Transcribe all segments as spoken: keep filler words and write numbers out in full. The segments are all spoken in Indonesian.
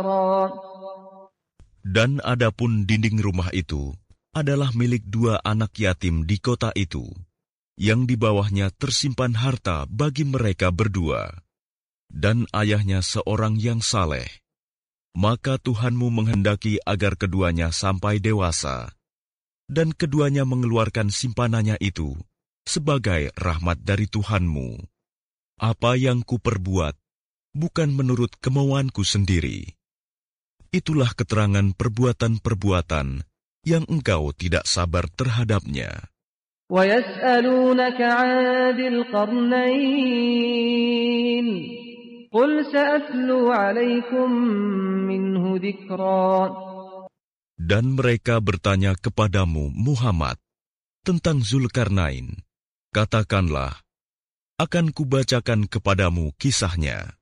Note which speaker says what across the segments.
Speaker 1: Dan adapun dinding rumah itu adalah milik dua anak yatim di kota itu, yang di bawahnya tersimpan harta bagi mereka berdua, dan ayahnya seorang yang saleh. Maka Tuhanmu menghendaki agar keduanya sampai dewasa, dan keduanya mengeluarkan simpanannya itu sebagai rahmat dari Tuhanmu. Apa yang kuperbuat bukan menurut kemauanku sendiri. Itulah keterangan perbuatan-perbuatan yang engkau tidak sabar terhadapnya.
Speaker 2: وَيَسْأَلُونَكَ عَنْ ذِي الْقَرْنَيْنِ قُلْ سَأَتْلُو عَلَيْكُمْ مِنْهُ ذِكْرًا.
Speaker 1: Dan mereka bertanya kepadamu, Muhammad, tentang Zulkarnain. Katakanlah, akan kubacakan kepadamu kisahnya.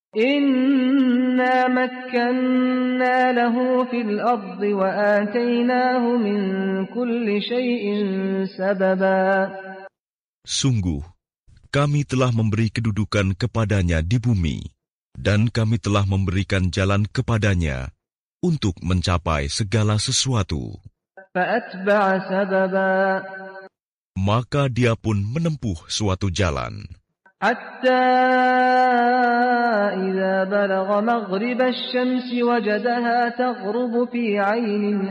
Speaker 2: Inna makkanna lahu fil ardi wa atainahu min kulli syai'in sababa.
Speaker 1: Sungguh, kami telah memberi kedudukan kepadanya di bumi, dan kami telah memberikan jalan kepadanya untuk mencapai segala sesuatu.
Speaker 2: Fa'atba'a sababa.
Speaker 1: Maka dia pun menempuh suatu jalan.
Speaker 2: Hatta idza balagha maghrib asy-syamsi wajadaha taghrubu fi 'aynin